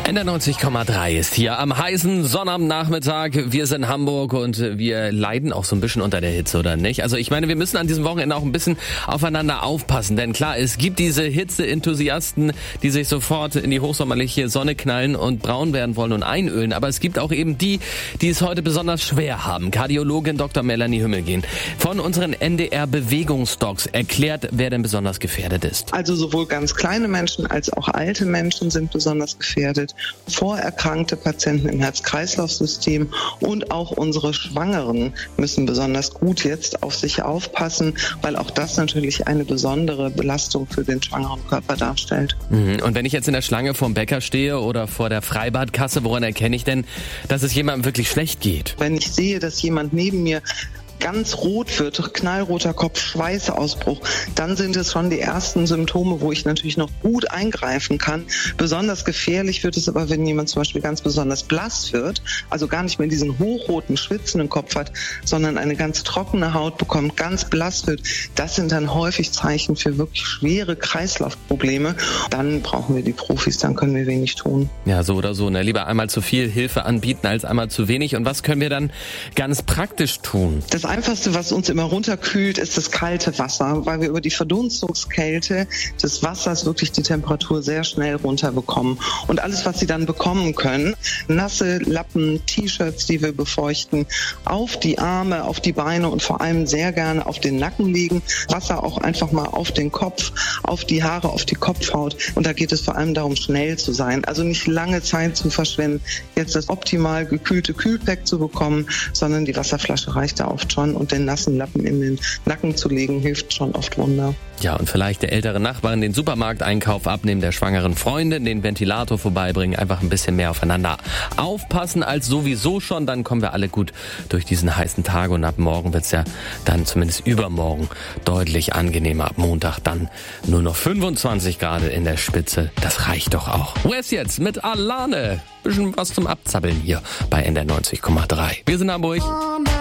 NDR 90,3 ist hier am heißen Sonnabendnachmittag. Wir sind Hamburg und wir leiden auch so ein bisschen unter der Hitze, oder nicht? Also ich meine, wir müssen an diesem Wochenende auch ein bisschen aufeinander aufpassen. Denn klar, es gibt diese Hitze-Enthusiasten, die sich sofort in die hochsommerliche Sonne knallen und braun werden wollen und einölen. Aber es gibt auch eben die es heute besonders schwer haben. Kardiologin Dr. Melanie Hümmelgen von unseren NDR-Bewegungsdocs erklärt, wer denn besonders gefährdet ist. Also sowohl ganz kleine Menschen als auch alte Menschen sind besonders gefährdet. Vorerkrankte Patienten im Herz-Kreislauf-System und auch unsere Schwangeren müssen besonders gut jetzt auf sich aufpassen, weil auch das natürlich eine besondere Belastung für den schwangeren Körper darstellt. Und wenn ich jetzt in der Schlange vorm Bäcker stehe oder vor der Freibadkasse, woran erkenne ich denn, dass es jemandem wirklich schlecht geht? Wenn ich sehe, dass jemand neben mir ganz rot wird, knallroter Kopf, Schweißausbruch, dann sind es schon die ersten Symptome, wo ich natürlich noch gut eingreifen kann. Besonders gefährlich wird es aber, wenn jemand zum Beispiel ganz besonders blass wird, also gar nicht mehr diesen hochroten, schwitzenden Kopf hat, sondern eine ganz trockene Haut bekommt, ganz blass wird. Das sind dann häufig Zeichen für wirklich schwere Kreislaufprobleme. Dann brauchen wir die Profis, dann können wir wenig tun. Ja, so oder so, ne? Lieber einmal zu viel Hilfe anbieten als einmal zu wenig. Und was können wir dann ganz praktisch tun? Das Einfachste, was uns immer runterkühlt, ist das kalte Wasser, weil wir über die Verdunstungskälte des Wassers wirklich die Temperatur sehr schnell runterbekommen. Und alles, was Sie dann bekommen können, nasse Lappen, T-Shirts, die wir befeuchten, auf die Arme, auf die Beine und vor allem sehr gerne auf den Nacken legen. Wasser auch einfach mal auf den Kopf, auf die Haare, auf die Kopfhaut. Und da geht es vor allem darum, schnell zu sein. Also nicht lange Zeit zu verschwenden, jetzt das optimal gekühlte Kühlpack zu bekommen, sondern die Wasserflasche reicht da oft schon. Und den nassen Lappen in den Nacken zu legen, hilft schon oft Wunder. Ja, und vielleicht der ältere Nachbarin den Supermarkteinkauf abnehmen, der schwangeren Freundin den Ventilator vorbeibringen, einfach ein bisschen mehr aufeinander aufpassen als sowieso schon. Dann kommen wir alle gut durch diesen heißen Tag und ab morgen wird's ja dann zumindest übermorgen deutlich angenehmer. Ab Montag dann nur noch 25 Grad in der Spitze. Das reicht doch auch. Wes jetzt mit Alane. Bisschen was zum Abzappeln hier bei NDR 90,3. Wir sind Hamburg.